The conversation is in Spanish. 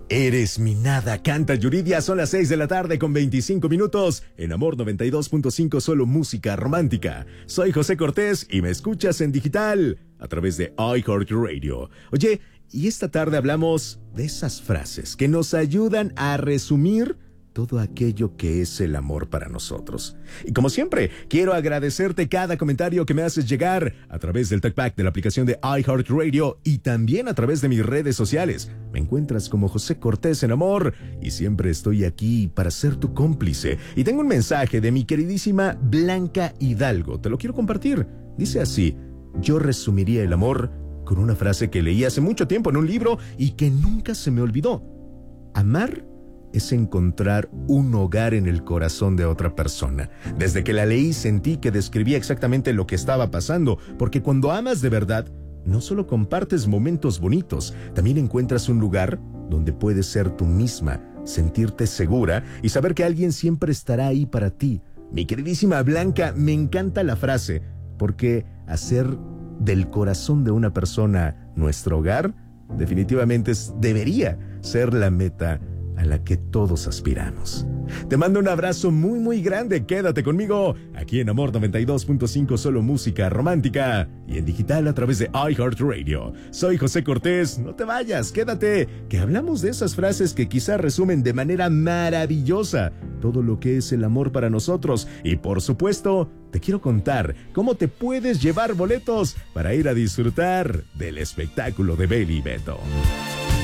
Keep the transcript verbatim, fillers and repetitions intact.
Eres mi nada, canta Yuridia. Son las seis de la tarde con veinticinco minutos. En Amor noventa y dos punto cinco, solo música romántica. Soy José Cortés y me escuchas en digital a través de iHeartRadio. Oye, y esta tarde hablamos de esas frases que nos ayudan a resumir todo aquello que es el amor para nosotros. Y como siempre, quiero agradecerte cada comentario que me haces llegar a través del TalkBack de la aplicación de iHeartRadio y también a través de mis redes sociales. Me encuentras como José Cortés en Amor y siempre estoy aquí para ser tu cómplice. Y tengo un mensaje de mi queridísima Blanca Hidalgo. Te lo quiero compartir. Dice así: yo resumiría el amor con una frase que leí hace mucho tiempo en un libro y que nunca se me olvidó. Amar es encontrar un hogar en el corazón de otra persona. Desde que la leí sentí que describía exactamente lo que estaba pasando, porque cuando amas de verdad, no solo compartes momentos bonitos, también encuentras un lugar donde puedes ser tú misma, sentirte segura y saber que alguien siempre estará ahí para ti. Mi queridísima Blanca, me encanta la frase, porque hacer del corazón de una persona nuestro hogar definitivamente es, debería ser la meta a la que todos aspiramos. Te mando un abrazo muy muy grande. Quédate conmigo aquí en Amor noventa y dos punto cinco, solo música romántica y en digital a través de iHeartRadio. Soy José Cortés. No te vayas, quédate, que hablamos de esas frases que quizá resumen de manera maravillosa todo lo que es el amor para nosotros. Y por supuesto, te quiero contar cómo te puedes llevar boletos para ir a disfrutar del espectáculo de Beli y Beto.